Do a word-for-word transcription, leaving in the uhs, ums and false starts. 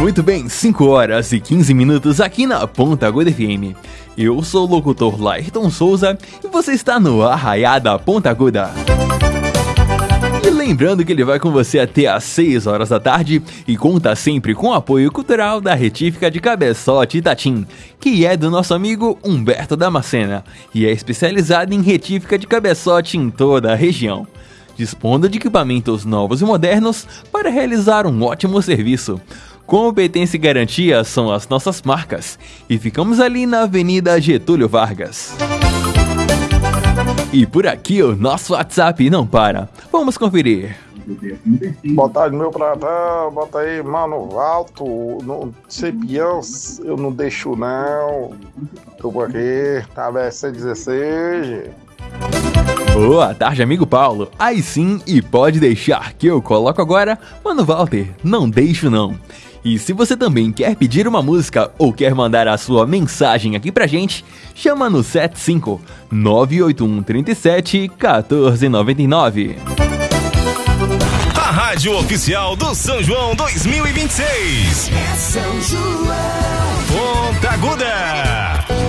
Muito bem, cinco horas e quinze minutos aqui na Ponta Aguda F M. Eu sou o locutor Lairton Souza e você está no Arraiá da Ponta Aguda. E lembrando que ele vai com você até às seis horas da tarde e conta sempre com o apoio cultural da Retífica de Cabeçote Itatim, que é do nosso amigo Humberto Damascena e é especializado em retífica de cabeçote em toda a região, dispondo de equipamentos novos e modernos para realizar um ótimo serviço. Competência e garantia são as nossas marcas e ficamos ali na Avenida Getúlio Vargas. E por aqui o nosso WhatsApp não para. Vamos conferir. Boa tarde, meu pratão. Bota aí, mano, alto. Não sei pião, eu não deixo não. Tô por aqui, A B C dezesseis. Boa tarde, amigo Paulo. Aí sim, e pode deixar que eu coloco agora, mano Walter, não deixo não. E se você também quer pedir uma música ou quer mandar a sua mensagem aqui pra gente, chama no sete cinco nove oito um três sete um quatro nove nove. A rádio oficial do São João dois mil e vinte e seis. É São João. Ponta Aguda.